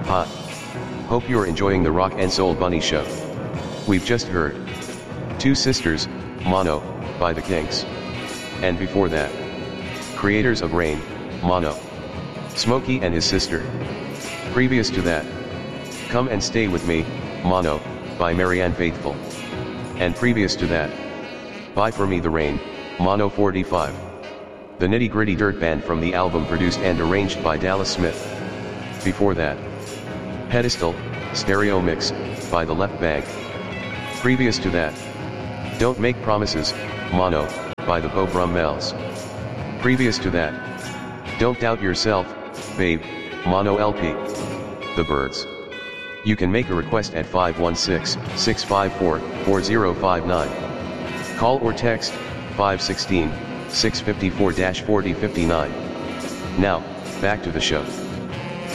Hot. Hope you're enjoying the Rock and Soul Bunny show. We've just heard Two Sisters, Mono, by the Kinks. And before that, Creators of Rain, Mono, Smokey and his sister. Previous to that, Come and Stay With Me, Mono, by Marianne Faithfull. And previous to that, Buy For Me The Rain, Mono 45. The Nitty Gritty Dirt Band from the album produced and arranged by Dallas Smith. Before that, Pedestal, Stereo Mix, by The Left Bank. Previous to that, Don't Make Promises, Mono, by the Beau Brummels. Previous to that, Don't Doubt Yourself, Babe, Mono LP. The Byrds. You can make a request at 516-654-4059. Call or text 516-654-4059. Now, back to the show.